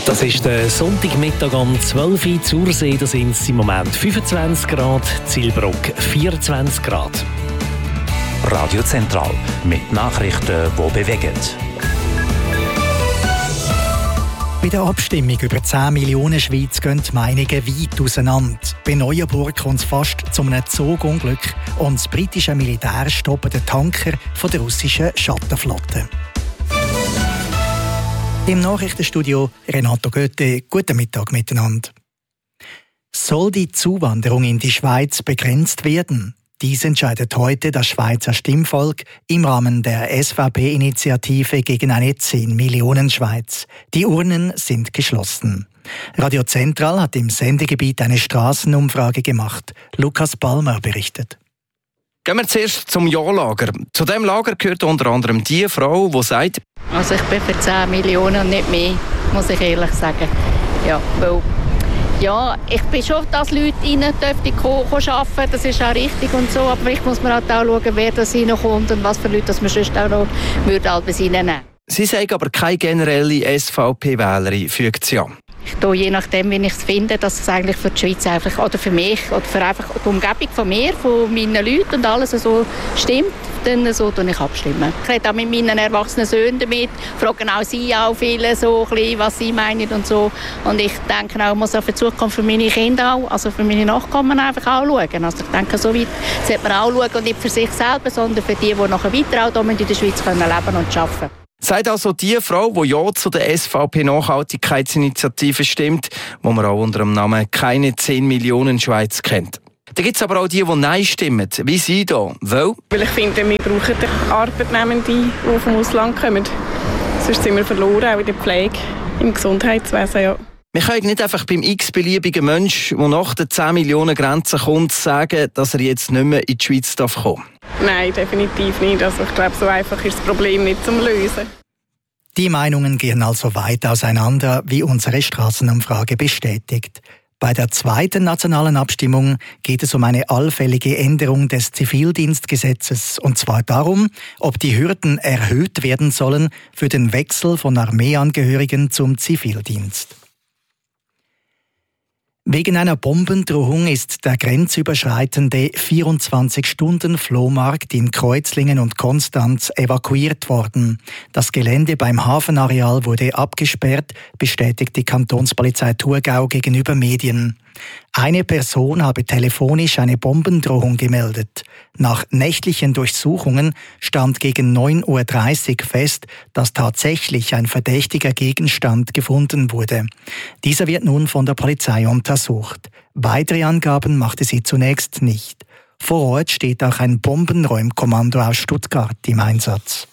Das ist der Sonntagmittag am 12 Uhr Zursee. Da sind es im Moment 25 Grad, Zielbruck 24 Grad. Radio Zentral mit Nachrichten, die bewegen. Bei der Abstimmung über 10 Millionen Schweiz gehen die Meinungen weit auseinander. Bei Neuenburg kommt es fast zu einem Zugunglück und das britische Militär stoppt den Tanker von der russischen Schattenflotte. Im Nachrichtenstudio Renato Goethe. Guten Mittag miteinander. Soll die Zuwanderung in die Schweiz begrenzt werden? Dies entscheidet heute das Schweizer Stimmvolk im Rahmen der SVP-Initiative gegen eine 10-Millionen-Schweiz. Die Urnen sind geschlossen. Radio Zentral hat im Sendegebiet eine Strassenumfrage gemacht. Lukas Palmer berichtet. Gehen wir zuerst zum Ja-Lager. Zu diesem Lager gehört unter anderem die Frau, die sagt: Also ich bin für 10 Millionen und nicht mehr, muss ich ehrlich sagen. Ja, weil ich bin schon, dass Leute rein dürfen arbeiten, das ist auch richtig und so, aber vielleicht muss man halt auch schauen, wer das reinkommt und was für Leute das man sonst auch noch bis reinnehmen. Sie sagt aber keine generelle SVP-Wählerin, fügt sie an. Ich tue je nachdem, wie ich es finde, dass es eigentlich für die Schweiz einfach, oder für mich, oder für einfach die Umgebung von mir, von meinen Leuten und alles so stimmt, dann so tue ich abstimmen. Ich rede auch mit meinen erwachsenen Söhnen damit, fragen auch sie auch viele so ein bisschen, was sie meinen und so. Und ich denke auch, ich muss auch für die Zukunft für meine Kinder auch, also für meine Nachkommen einfach auch schauen. Also ich denke, so weit sollte man auch schauen und nicht für sich selber, sondern für die nachher weiter auch in der Schweiz können leben und arbeiten. Sagt also die Frau, die ja zu der SVP-Nachhaltigkeitsinitiative stimmt, wo man auch unter dem Namen «Keine 10 Millionen Schweiz» kennt. Da gibt es aber auch die Nein stimmen, wie Sie hier. Weil ich finde, wir brauchen Arbeitnehmende, die vom Ausland kommen. Sonst sind wir verloren, auch in der Pflege, im Gesundheitswesen. Ja. Wir können nicht einfach beim x-beliebigen Menschen, der nach der 10 Millionen Grenze kommt, sagen, dass er jetzt nicht mehr in die Schweiz kommen darf. Nein, definitiv nicht. Also ich glaube, so einfach ist das Problem nicht zum Lösen. Die Meinungen gehen also weit auseinander, wie unsere Strassenumfrage bestätigt. Bei der zweiten nationalen Abstimmung geht es um eine allfällige Änderung des Zivildienstgesetzes, und zwar darum, ob die Hürden erhöht werden sollen für den Wechsel von Armeeangehörigen zum Zivildienst. Wegen einer Bombendrohung ist der grenzüberschreitende 24-Stunden-Flohmarkt in Kreuzlingen und Konstanz evakuiert worden. Das Gelände beim Hafenareal wurde abgesperrt, bestätigt die Kantonspolizei Thurgau gegenüber Medien. Eine Person habe telefonisch eine Bombendrohung gemeldet. Nach nächtlichen Durchsuchungen stand gegen 9:30 Uhr fest, dass tatsächlich ein verdächtiger Gegenstand gefunden wurde. Dieser wird nun von der Polizei untersucht. Weitere Angaben machte sie zunächst nicht. Vor Ort steht auch ein Bombenräumkommando aus Stuttgart im Einsatz.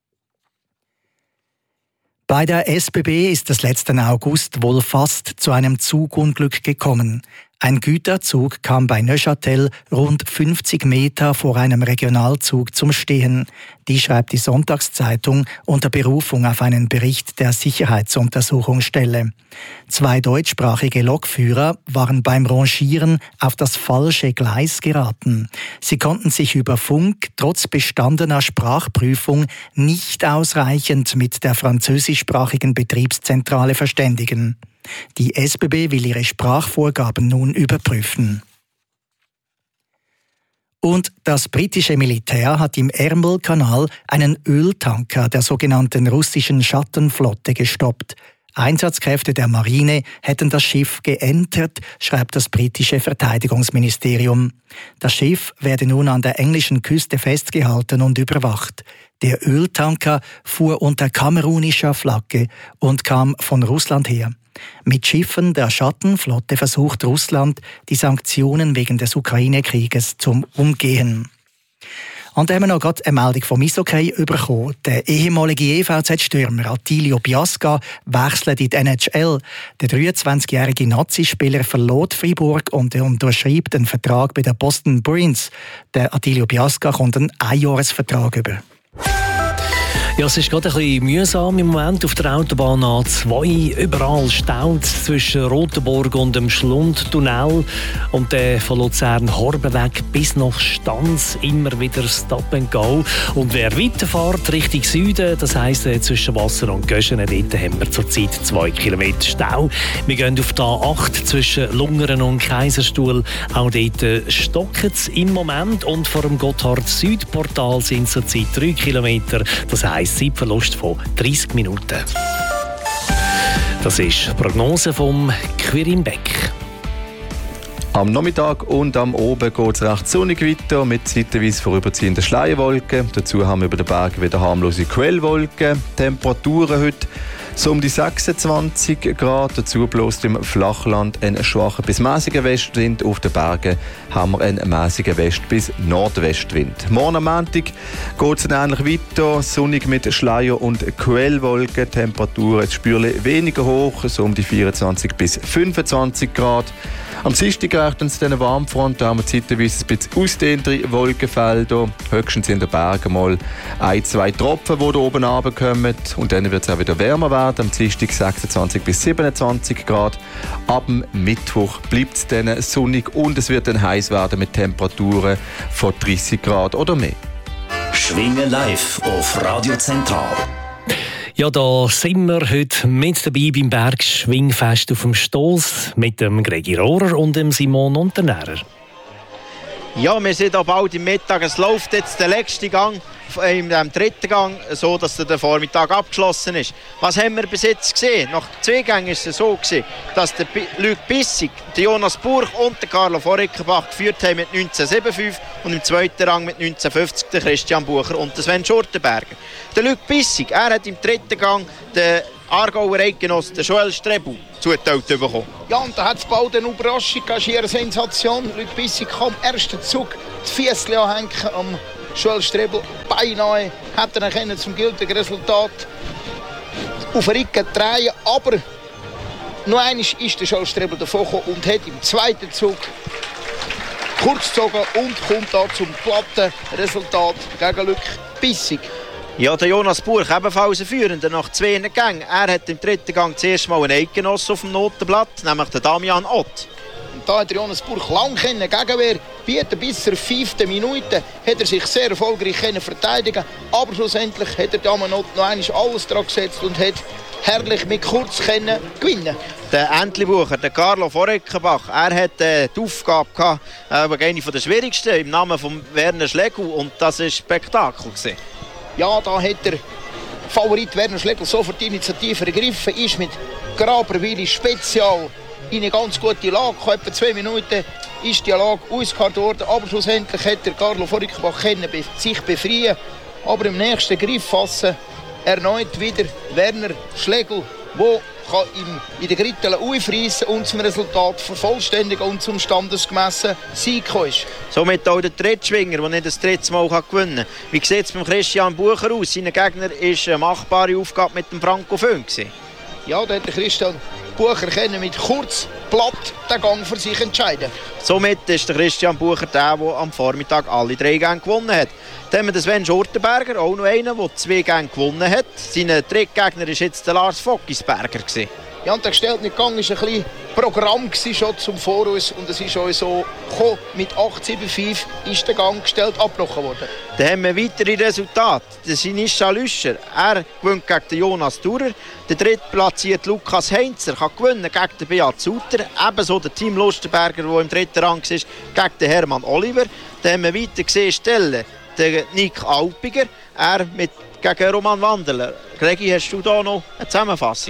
Bei der SBB ist es letzten August wohl fast zu einem Zugunglück gekommen. Ein Güterzug kam bei Neuchâtel rund 50 Meter vor einem Regionalzug zum Stehen. Die schreibt die Sonntagszeitung unter Berufung auf einen Bericht der Sicherheitsuntersuchungsstelle. 2 deutschsprachige Lokführer waren beim Rangieren auf das falsche Gleis geraten. Sie konnten sich über Funk trotz bestandener Sprachprüfung nicht ausreichend mit der französischsprachigen Betriebszentrale verständigen. Die SBB will ihre Sprachvorgaben nun überprüfen. Und das britische Militär hat im Ärmelkanal einen Öltanker der sogenannten russischen Schattenflotte gestoppt. Einsatzkräfte der Marine hätten das Schiff geentert, schreibt das britische Verteidigungsministerium. Das Schiff werde nun an der englischen Küste festgehalten und überwacht. Der Öltanker fuhr unter kamerunischer Flagge und kam von Russland her. Mit Schiffen der Schattenflotte versucht Russland, die Sanktionen wegen des Ukraine-Krieges zu umgehen. Und da haben wir noch gerade eine Meldung vom Eishockey bekommen. Der ehemalige EVZ-Stürmer Attilio Biasca wechselt in die NHL. Der 23-jährige Nazi-Spieler verlor Freiburg und unterschreibt einen Vertrag bei den Boston Bruins. Der Attilio Biasca kommt einen Einjahresvertrag über. Ja, es ist gerade ein bisschen mühsam im Moment auf der Autobahn A2. Überall staut zwischen Rotenburg und dem Schlundtunnel und von Luzern-Horben weg bis nach Stanz immer wieder Stop and Go. Und wer weiterfährt Richtung Süden, das heisst zwischen Wasser und Göschenen, dort haben wir zurzeit 2 Kilometer Stau. Wir gehen auf die A8 zwischen Lungern und Kaiserstuhl. Auch dort stockt es im Moment und vor dem Gotthard-Südportal sind zurzeit 3 Kilometer. Das heisst Zeitverlust von 30 Minuten. Das ist die Prognose vom Quirin Beck. Am Nachmittag und am Oben geht es recht sonnig weiter mit zeitweise vorüberziehenden Schleierwolken. Dazu haben wir über den Bergen wieder harmlose Quellwolken. Temperaturen heute so um die 26 Grad. Dazu bläst im Flachland ein schwacher bis mäßiger Westwind. Auf den Bergen haben wir einen mäßigen West- bis Nordwestwind. Morgen am Montag geht es ähnlich weiter. Sonnig mit Schleier- und Quellwolken. Temperaturen spürlich weniger hoch, so um die 24 bis 25 Grad. Am Dienstag reicht uns diese Warmfront, da haben wir zeitweise ein bisschen ausdehntere Wolkenfelder. Höchstens in den Bergen mal 1-2 Tropfen, die da oben runterkommen. Und dann wird es auch wieder wärmer werden. Am Dienstag 26 bis 27 Grad. Ab dem Mittwoch bleibt es dann sonnig und es wird dann heiß werden mit Temperaturen von 30 Grad oder mehr. Schwingen live auf Radio Zentral. Ja, da sind wir heute mit dabei beim Bergschwingfest auf dem Stoss mit dem Gregi Rohrer und dem Simon Unternährer. Ja, wir sind auch bald im Mittag. Es läuft jetzt der letzte Gang, im dritten Gang, so dass der Vormittag abgeschlossen ist. Was haben wir bis jetzt gesehen? Nach 2 Gängen war es so, dass der Luc Bissig, der Jonas Burch und der Carlo Vorickenbach geführt haben mit 19,75 und im zweiten Rang mit 19,50 der Christian Bucher und der Sven Schurtenberger. Der Luc Bissig, er hat im dritten Gang den Aargauer Eidgenossen, den Joel Strebel, zugeteilt bekommen. Ja, und da hat es bald eine Überraschung, eine Sensation. Luc Bissig kam am ersten Zug die Füßchen anhängen am Joel Strebel. Beinahe hat er ihn zum gültigen Resultat auf den Rücken drehen. Aber noch einmal ist der Joel Strebel davon gekommen und hat im zweiten Zug kurz gezogen und kommt da zum platten Resultat gegen Luc Bissig. Ja, der Jonas Burch, ebenfalls ein Führender nach 2 Gängen. Er hat im dritten Gang zuerst mal einen Eidgenossen auf dem Notenblatt, nämlich den Damian Ott. Und da hat der Jonas Burch lange Gegenwehr bieten. Bis zur 5. Minute hat er sich sehr erfolgreich verteidigen. Aber schlussendlich hat der Damian Ott noch einmal alles dran gesetzt und hat herrlich mit kurz gewinnen. Der Entlebucher, der Carlo Vorickenbach, er hat die Aufgabe gehabt, eine der schwierigsten im Namen von Werner Schlegel. Und das war ein Spektakel. Ja, da hat der Favorit Werner Schlegel sofort die Initiative ergriffen, ist mit Graberwili Spezial in eine ganz gute Lage. Etwa 2 Minuten ist die Lage ausgeharrt worden, aber schlussendlich hat der Carlo Vorickenbach sich befreien. Aber im nächsten Griff fassen erneut wieder Werner Schlegel, der in den Gritteln aufreissen und zum Resultat vervollständigen und zum standesgemässen Sieg ist. Somit auch der Drittschwinger, der nicht das dritte Mal gewinnen kann. Wie sieht es beim Christian Bucher aus? Sein Gegner war eine machbare Aufgabe mit dem Franco Fön. Ja, da hat der Christian Bucher mit kurz platt den Gang für sich entscheiden. Somit ist der Christian Bucher der am Vormittag alle 3 Gänge gewonnen hat. Dann haben wir den Sven Schurtenberger, auch noch einen, der 2 Gänge gewonnen hat. Sein Drittgegner war jetzt der Lars Fockisberger. Ja, und der gestellte Gang war ein bisschen Programm schon zum Voraus und es ist auch so gekommen. Mit 8,75 ist der Gang gestellt abgebrochen worden. Dann haben wir weitere Resultate. Der Sinischa Lüscher, er gewinnt gegen den Jonas Durer. Der drittplatzierte Lukas Heinzer kann gewinnen gegen den Beat Suter. Ebenso der Tim Lustenberger, der im dritten Rang ist, gegen den Hermann Oliver. Dann haben wir weiter gesehen Stellen. Der Nick Alpiger, er gegen Roman Wandeler. Gregi, hast du da noch eine Zusammenfassung?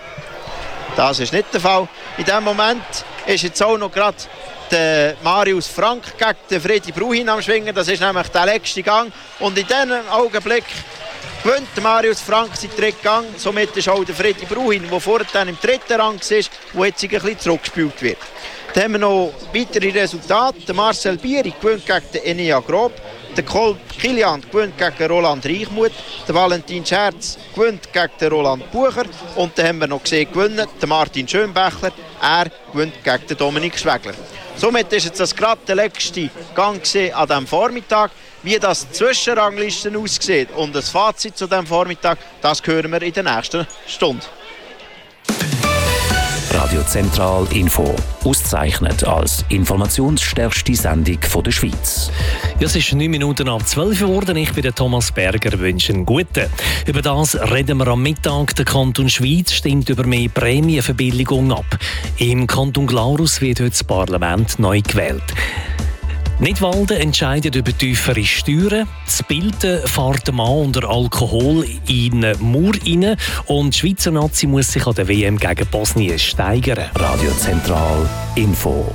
Das ist nicht der Fall. In diesem Moment ist jetzt auch noch gerade der Marius Frank gegen den Freddy Bruhin am Schwingen. Das ist nämlich der letzte Gang. Und in diesem Augenblick gewinnt Marius Frank seinen dritten Gang. Somit ist auch der Freddy Bruhin, der vorher dann im dritten Rang ist, der jetzt ein bisschen zurückgespielt wird. Dann haben wir noch weitere Resultate. Der Marcel Bieri gewinnt gegen den Enea Grob. Der Kolb Kilian gewinnt gegen den Roland Reichmuth. Der Valentin Scherz gewinnt gegen den Roland Bucher. Und dann haben wir noch gesehen, gewinnen der Martin Schönbächler. Er gewinnt gegen den Dominik Schwegler. Somit ist jetzt das gerade der letzte Gang an diesem Vormittag. Wie das Zwischenranglisten aussieht und das Fazit zu diesem Vormittag, das hören wir in der nächsten Stunde. Radio Zentral Info, ausgezeichnet als informationsstärkste Sendung der Schweiz. Ja, es ist 9 Minuten ab 12 geworden. Ich bin der Thomas Berger, wünsche einen guten. Über das reden wir am Mittag. Der Kanton Schweiz stimmt über mehr Prämienverbilligung ab. Im Kanton Glarus wird heute das Parlament neu gewählt. Nidwalden entscheidet über tiefere Steuern. Das Bilden fährt der Mann unter Alkohol in eine Mauer rein. Und die Schweizer Nazi muss sich an der WM gegen Bosnien steigern. Radio Zentral Info.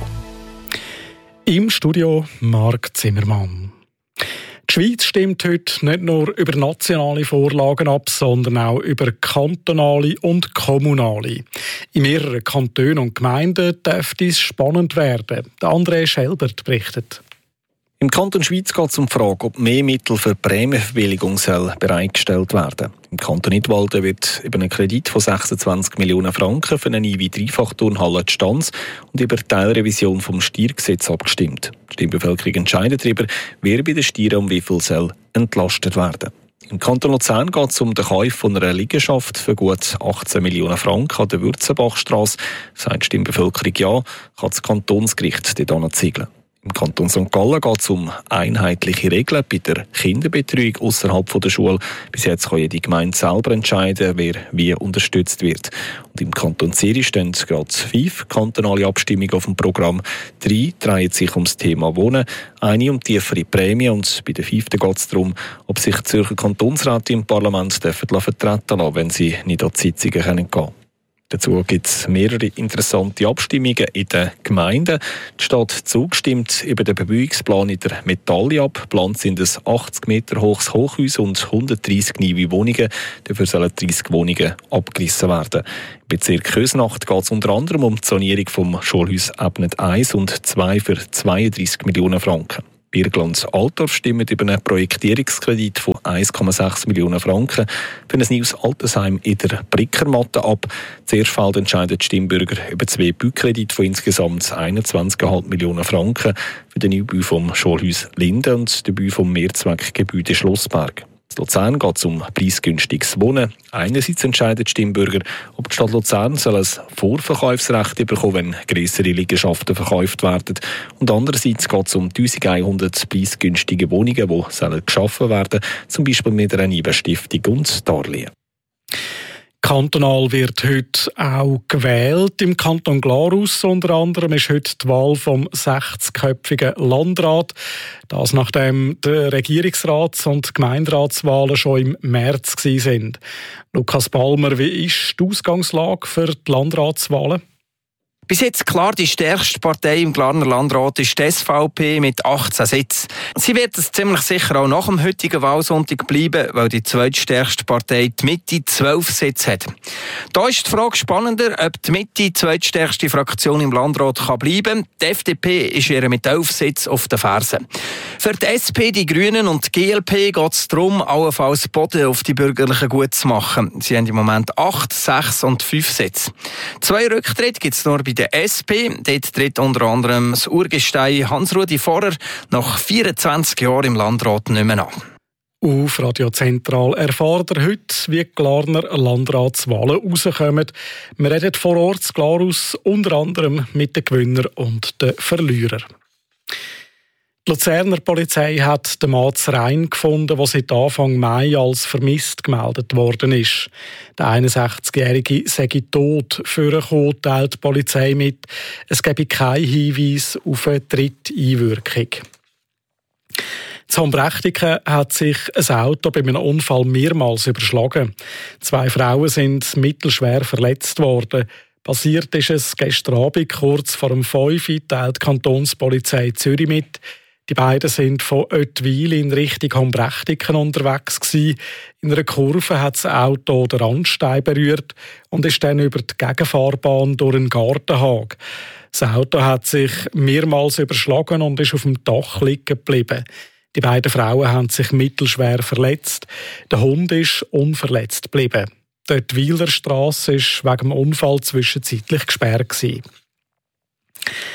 Im Studio Marc Zimmermann. Die Schweiz stimmt heute nicht nur über nationale Vorlagen ab, sondern auch über kantonale und kommunale. In mehreren Kantonen und Gemeinden dürfte es spannend werden. Der André Schelbert berichtet. Im Kanton Schweiz geht es um die Frage, ob mehr Mittel für Prämienverbilligung bereitgestellt werden. Im Kanton Nidwalden wird über einen Kredit von 26 Millionen Franken für eine neue Dreifach-Turnhalle Stanz und über die Teilrevision vom Steuergesetz abgestimmt. Die Stimmbevölkerung entscheidet darüber, wer bei den Steuern um wie viel soll entlastet werden. Im Kanton Luzern geht es um den Kauf von einer Liegenschaft für gut 18 Millionen Franken an der Würzenbachstrasse. Sagt die Stimmbevölkerung ja, kann das Kantonsgericht dort anziegeln. Im Kanton St. Gallen geht es um einheitliche Regeln bei der Kinderbetreuung außerhalb der Schule. Bis jetzt kann jede Gemeinde selber entscheiden, wer wie unterstützt wird. Und im Kanton Zürich stehen gerade 5 kantonale Abstimmungen auf dem Programm. 3 drehen sich ums Thema Wohnen, eine um tiefere Prämie und bei der 5. geht es darum, ob sich die Zürcher Kantonsräte im Parlament vertreten lassen, wenn sie nicht an die Sitzungen gehen können. Dazu gibt es mehrere interessante Abstimmungen in den Gemeinden. Die Stadt Zug stimmt über den Bebauungsplan in der Metalli ab. Geplant sind ein 80 Meter hohes Hochhaus und 130 neue Wohnungen. Dafür sollen 30 Wohnungen abgerissen werden. Im Bezirk Kösnacht geht es unter anderem um die Sanierung vom Schulhaus Ebnet 1 und 2 für 32 Millionen Franken. Birgland Altdorf stimmt über einen Projektierungskredit von 1,6 Millionen Franken für ein neues Altersheim in der Brickermatte ab. Zuerst fällt entscheiden die Stimmbürger über 2 Baukredite von insgesamt 21,5 Millionen Franken für den Neubau vom Schulhaus Linden und den Bau vom Mehrzweckgebäude Schlossberg. In Luzern geht es um preisgünstiges Wohnen. Einerseits entscheiden die Stimmbürger, ob die Stadt Luzern soll ein Vorverkaufsrecht bekommen, wenn grössere Liegenschaften verkauft werden. Und andererseits geht es um 1100 preisgünstige Wohnungen, die geschaffen werden sollen, zum Beispiel mit einer Nebensstiftung und Darlehen. Kantonal wird heute auch gewählt. Im Kanton Glarus unter anderem ist heute die Wahl vom 60-köpfigen Landrat. Das nachdem die Regierungsrats- und Gemeinderatswahlen schon im März waren. Lukas Palmer, wie ist die Ausgangslage für die Landratswahlen? Bis jetzt klar die stärkste Partei im Glarner Landrat ist die SVP mit 18 Sitzen. Sie wird es ziemlich sicher auch nach dem heutigen Wahlsonntag bleiben, weil die zweitstärkste Partei die Mitte 12 Sitze hat. Da ist die Frage spannender, ob die Mitte die zweitstärkste Fraktion im Landrat kann bleiben. Die FDP ist ihr mit 11 Sitzen auf den Fersen. Für die SP, die Grünen und die GLP geht es darum, allenfalls Boden auf die Bürgerlichen gut zu machen. Sie haben im Moment 8, 6 und 5 Sitze. 2 Rücktritte gibt es nur bei der SP. Dort tritt unter anderem das Urgestein Hans-Rudi Vorer nach 24 Jahren im Landrat nicht mehr an. Auf Radio Zentral erfahrt ihr heute, wie die Glarner Landratswahlen rauskommen. Wir reden vor Ort in Glarus unter anderem mit den Gewinnern und den Verlierern. Die Luzerner Polizei hat den Mann zu Rhein gefunden, der seit Anfang Mai als vermisst gemeldet worden ist. Der 61-Jährige sei tot. Vorgekommen teilt die Polizei mit, es gebe keinen Hinweis auf eine Dritteinwirkung. In Hombrechdingen hat sich ein Auto bei einem Unfall mehrmals überschlagen. 2 Frauen sind mittelschwer verletzt worden. Passiert ist es gestern Abend kurz vor dem 5 Uhr, teilt die Kantonspolizei Zürich mit. Die beiden sind von Ottwil in Richtung Hombrechdingen unterwegs gewesen. In einer Kurve hat das Auto den Randstein berührt und ist dann über die Gegenfahrbahn durch einen Gartenhag. Das Auto hat sich mehrmals überschlagen und ist auf dem Dach liegen geblieben. Die beiden Frauen haben sich mittelschwer verletzt. Der Hund ist unverletzt geblieben. Die Ottwiler Strasse war wegen dem Unfall zwischenzeitlich gesperrt gewesen.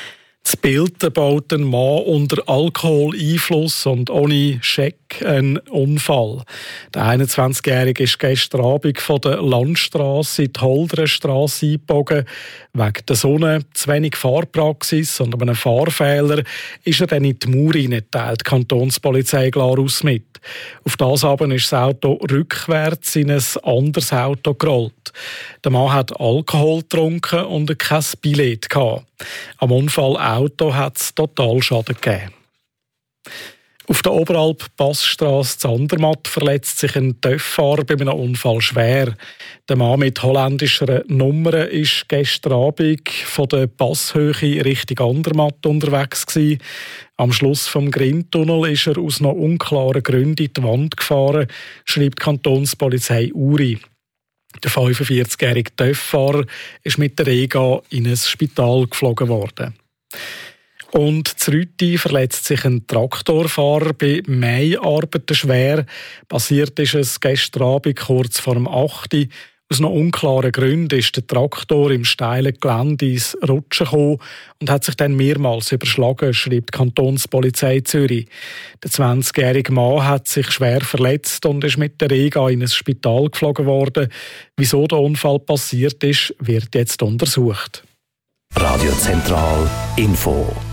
Das Bild baut ein Mann unter Alkoholeinfluss und ohne Scheck einen Unfall. Der 21-Jährige ist gestern Abend von der Landstrasse in die Holderenstrasse eingebogen. Wegen der Sonne, zu wenig Fahrpraxis und einem Fahrfehler ist er dann in die Mauer reingeteilt, die Kantonspolizei Glarus mit. Auf das aber ist das Auto rückwärts in ein anderes Auto gerollt. Der Mann hat Alkohol getrunken und kein Billett gehabt. Am Unfallauto hat es Totalschaden gegeben. Auf der Oberalp-Passstrasse zu Andermatt verletzt sich ein TÜV-Fahrer bei einem Unfall schwer. Der Mann mit holländischer Nummer ist gestern Abend von der Passhöhe Richtung Andermatt unterwegs gewesen. Am Schluss vom Grimtunnel ist er aus noch unklaren Gründen in die Wand gefahren, schreibt die Kantonspolizei Uri. Der 45-jährige TÜV-Fahrer ist mit der Rega in ein Spital geflogen worden. Und zu Rüti verletzt sich ein Traktorfahrer bei Maiarbeiten schwer. Passiert ist es gestern Abend kurz vor dem 8 Uhr. Aus noch unklaren Gründen ist der Traktor im steilen Gelände ins Rutschen gekommen und hat sich dann mehrmals überschlagen, schreibt die Kantonspolizei Zürich. Der 20-jährige Mann hat sich schwer verletzt und ist mit der Rega in ein Spital geflogen worden. Wieso der Unfall passiert ist, wird jetzt untersucht. Radio Zentral Info.